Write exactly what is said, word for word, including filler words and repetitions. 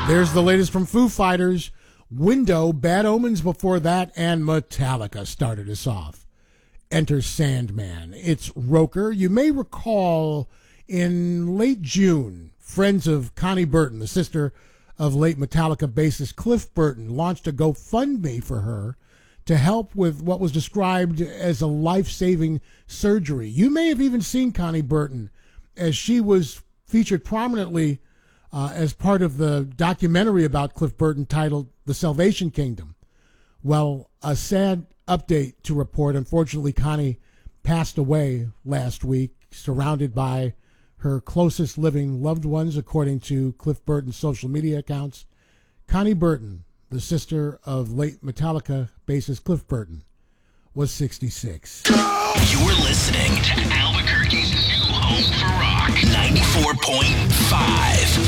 There's the latest from Foo Fighters, Window, Bad Omens before that, and Metallica started us off. Enter Sandman. It's Roker. You may recall in late June, friends of Connie Burton, the sister of late Metallica bassist Cliff Burton, launched a GoFundMe for her to help with what was described as a life-saving surgery. You may have even seen Connie Burton as she was featured prominently uh, as part of the documentary about Cliff Burton titled The Salvation Kingdom. Well, a sad update to report. Unfortunately, Connie passed away last week, surrounded by her closest living loved ones, according to Cliff Burton's social media accounts. Connie Burton, the sister of late Metallica bassist Cliff Burton, was sixty-six. You're listening to Albuquerque's new home for rock, ninety-four point five